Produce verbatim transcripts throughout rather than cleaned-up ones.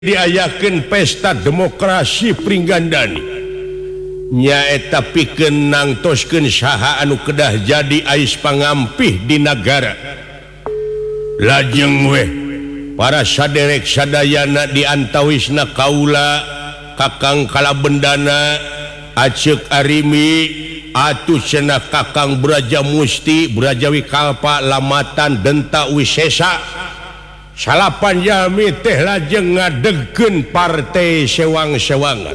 diayakeun pesta demokrasi Pringgandani nyaeta pikeun nangtoskeun saha anu kedah jadi ais pangampih di nagara. Lajeng we para saderek sadayana diantawisna kaula Kakang Kalabendana Aceuk Arimi atuh cenah Kakang Braja Musti Brajawi Kalpa Lamatan Denta Wisesa salapan jami teh lajeng ngadegkeun partai sewang-sewangan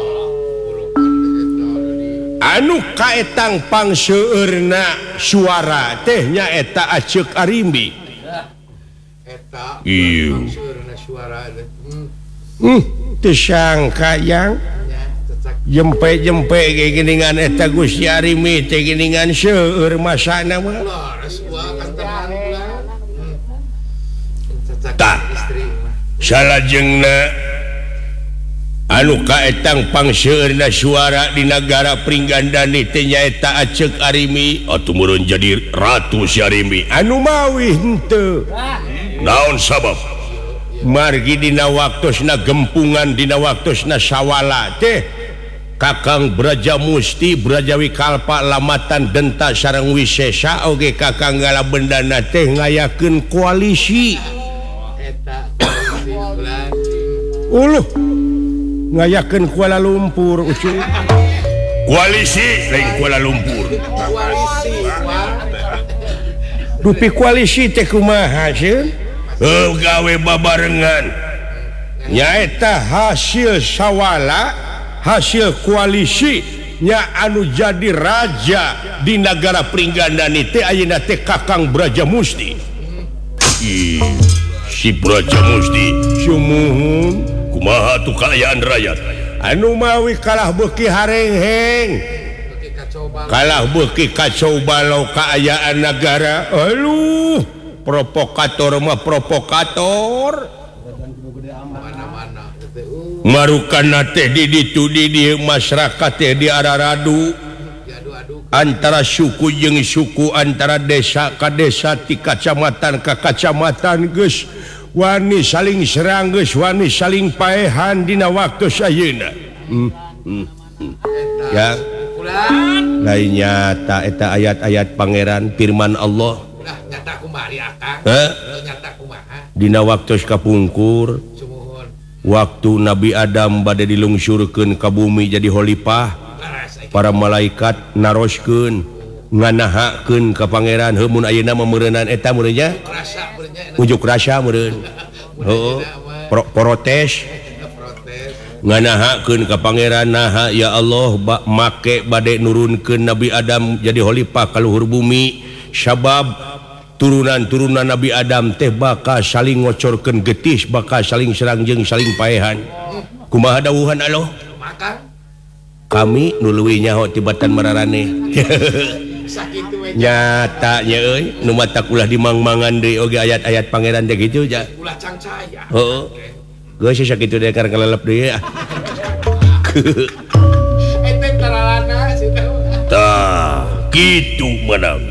anu kaetang pangseueurna suara teh nyaeta Aceuk Arimi eta ieu pangseueurna suara hmm teu sangka yang jempe-jempe ge geuningan eta Gusti Arimi teh geuningan seueur masana mah tak salajengna anu kaetang pangseueurna suara di negara Pringgandani teh nyaeta Aceuk Arimi atuh meureun jadi Ratu si Arimi anu mawi henteu naon sabab margi dina waktosna gempungan dina waktosna sawala teh Kakang Braja Musti Brajawi Kalpa Lamatan Denta sareng Wisesa oge Kakang Kalabendana teh ngayakeun koalisi uluh ngayakeun Kuala Lumpur ucul koalisi lain Kuala Lumpur dupi koalisi teh kumaha sieun heuh gawe babarengan nyaeta hasil sawala hasil koalisi nya anu jadi raja di negara Pringgandani teh ayeuna teh Kakang Braja Musti Ih, si Braja Musti sumuhun kumaha tuh kaayaan rakyat anu mawi kalah beuki harengheng kalah beuki kacau balau kaayaan negara aluh provokator mah provokator marukana teh di ditu di dieu masyarakat teh di araradu antara suku jeung suku antara desa ka desa ti kacamatan ka kacamatan geus wani saling serang geus wani saling paehan dina waktu sayeuna hmm, hmm, hmm. ya lain nyata eta ayat-ayat pangeran firman Allah nyata kumaha akang nyata kumaha dina waktu kapungkur waktu Nabi Adam bade dilungsurkeun ka bumi jadi khalifah para malaikat naroskeun nganahakeun ka pangeran heuh mun ayeuna meureunan eta meureunnya unjuk rasa meureun heuh protes nganahakeun ka pangeran naha ya Allah ba, make bade nurunkeun Nabi Adam jadi khalifah ka luhur bumi sabab turunan-turunan Nabi Adam teh bakal saling ngocorkeun getis bakal saling serang jeung saling paehan kumaha dawuhan Allah kami nu leuwih nyaho tibatan mararane nyata nya euy nu matak ulah dimangmangan deui oge ayat-ayat pangeran teh kitu ja ulah cangcaya heeh geus sakitu deui kareng kalelep deui ente taralana situ tah kitu menang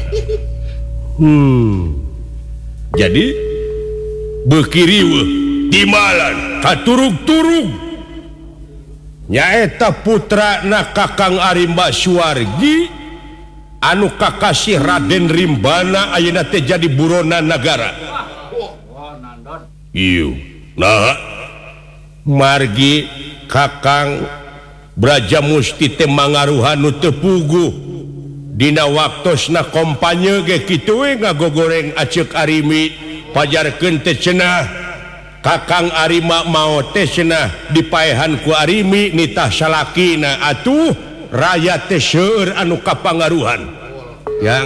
hmm jadi beuki riweuh timalan katurug-turug nyaeta putrana Kakang Arimba Suwargi anu kakasih Raden Rimbana ayeuna teh jadi buronan nagara ieu nah margi Kakang Braja Musti teh mangaruhan nu teu puguh dina waktosna kompanye ge kitu we ngagogoreng Aceuk Arimi pajarkeun teh cenah Kakang Arima mau teh cenah dipaehan ku Arimi nitah salakina atuh rakyat teh seueur anu kapangaruhan ya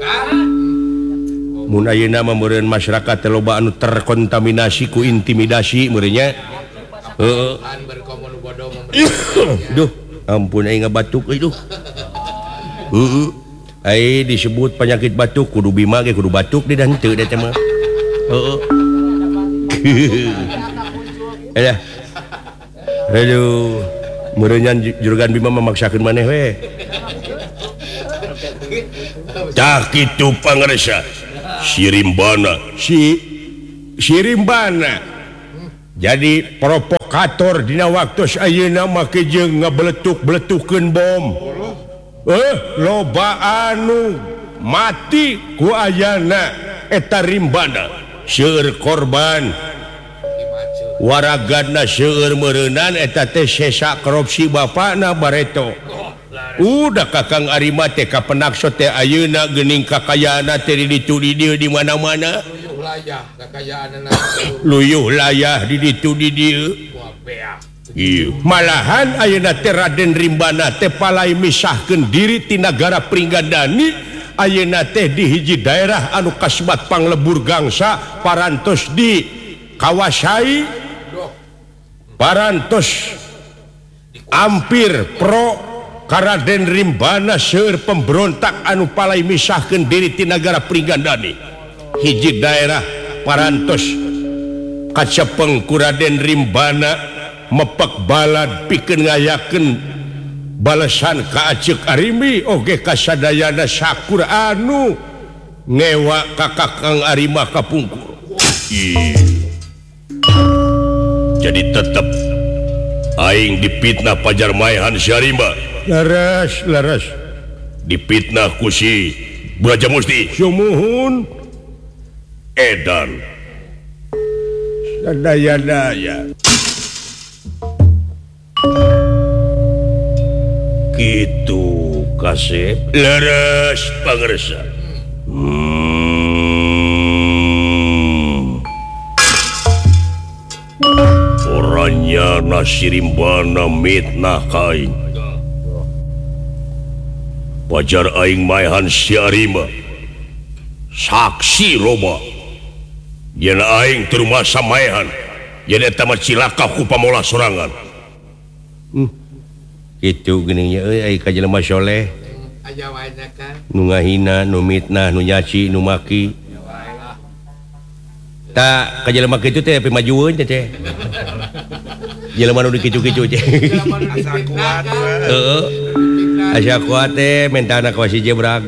mun ayeuna mah meureun masyarakat teh loba anu terkontaminasi ku intimidasi meureun nya heeh duh ampun aing ngabatuk euy duh heeh ai disebut penyakit batuk kudu bima ge kudu batuk di dan teu da teh mah heeh aduh aduh meureunyan juragan bima memaksakeun maneh we tah kitu pangaresa si Rimbana si si Rimbana jadi provokator dina waktu ayeuna make jeung ngabeletuk-beletukeun bom. Eh, loba anu mati ku ayana eta rimbana seueur korban. Waragana seueur meureunnan eta teh sesa korupsi bapakna Bareto. Udah Kakang Arima teh kapenakso teh ayeuna geuning kakayaanna teh di ditu di dieu di mana-mana. Layah kekayaanna luyuh layah di ditu di dieu. Iya. Malahan ayeuna teh Raden Rimbana teh palai misahkeun diri ti nagara Pringgandani. Ayeuna teh di hiji daerah anu kasebat panglebur gangsa parantos di kawasai parantos ampir pro Raden Rimbana seueur pemberontak anu palai misahkeun diri ti nagara Pringgandani. Hiji daerah parantos kacepeng ku Raden Rimbana mepek balad pikeun ngayakeun balesan ka Acek Arimi oge kasadayana sakur anu ngewa ka Kakang Arima kapungkur. Jadi tetep aing dipitnah Pajar Maehan si Arima. Laras laras dipitnah ku si Braja Musti. Sumuhun edan sadaya-daya kitu kasep leres pangersa. hmm. Orangnya nasirimbana mitnah kain Pajar aing Maehan si Arima saksi loba yen aing teu rumasa Maehan yen eta mah cilaka ku pamola sorangan. hmm. Kitu geuning euy ai ka jelema soleh aya wae kan nu ngahina nu mitnah nu nyaci nu maki ta ka jelema kitu teh pe majueun teh jelema nu dikicu-kicu teh asa kuat heeh asa kuat teh mentana ka si jebrag.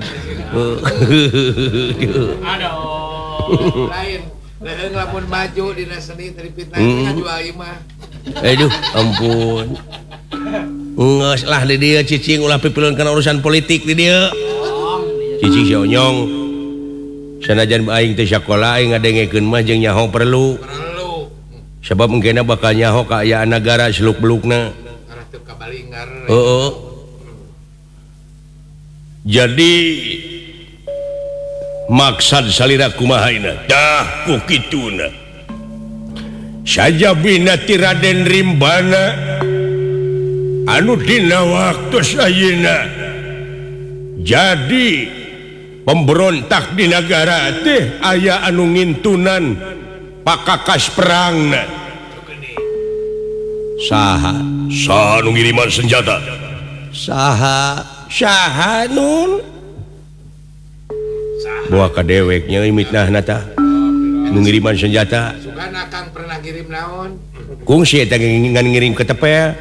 Aduh lain leuheung lamun maju dina seni teu dipitnah ngaju aing mah. Aduh ampun ngeus lah di dieu cicing ulah pipilun kana urusan politik di dieu. Cicing si Onyong sanajan aing teh sakola aing ngadengekeun mah jeung nyaho perlu. Perlu. Sabab engkena bakal nyaho kaayaan nagara seluk-belukna. Arah teu kabalinggar. Heeh. Jadi maksad salira kumaha ayeuna? Dah ku kituna. Sajabina ti Raden Rimbana anu dina waktu ayeuna jadi pemberontak di negara teh aya anu ngintunan pakakas perangna. Saha? Saha anu ngiriman senjata? Saha? Saha nun? Bawa ka deweknya mitnahna tah nu ngiriman senjata. Sugana Kang pernah ngirim naon? Kungsi eta ngan ngirim ke tepel.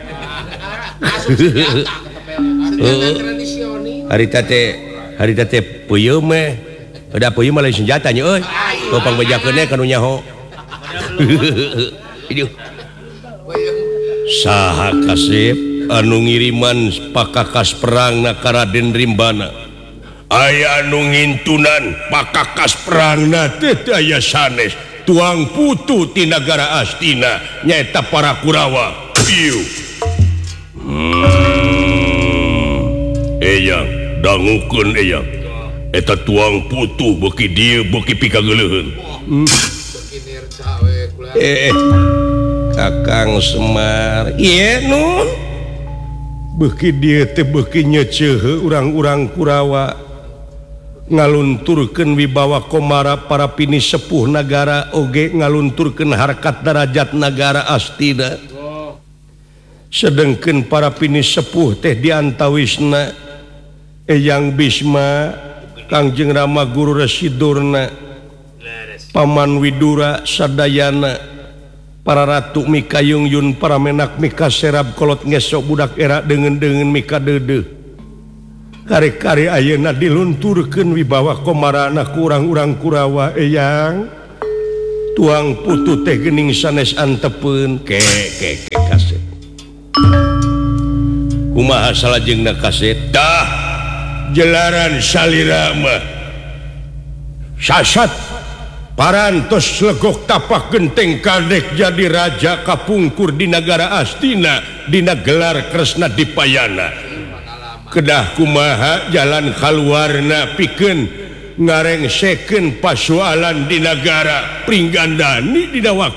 Harita teh harita teh peuyeum meh ada peuyeum mah lain senjata nya euy topang bejakeun kanu nyaho. Iduh saha kasep anu ngiriman pakakas perangna ka Raden Rimbana aya anu ngintunan pakakas perangna teh aya sanes tuang putu ti nagara Astina nyaeta para Kurawa. Ieu hmm. Eyang dangukeun eyang eta tuang putu beuki dieu beuki pikageuleuheun. hmm. Eh Kakang Semar ieu nun beuki dieu teh beuki nyeuceuh urang-urang Kurawa ngalunturkeun wibawa komara para pini sepuh nagara oge ngalunturkeun harkat darajat nagara Astina. Sedengkeun para pini sepuh teh diantawisna Eyang Bisma Kangjeng Rama Guru Residurna Paman Widura sadayana para ratu Mikayung Yun para menak Mika Serab kolot ngesok budak era dengan-dengan Mika Dede kari-kari ayeuna dilunturkeun wibawa komarana ku urang-urang Kurawa. Eyang tuang putu teh gening sanes antepeun ke ke ke kaset kumaha salajengna kaset dah jelaran salira mah sasat parantos legok tapak genteng kadek jadi raja kapungkur di negara Astina dina gelar Kresna Dipayana kedah kumaha jalan kaluarna pikeun ngarengsekeun pasualan di negara Pringgandani dina waktu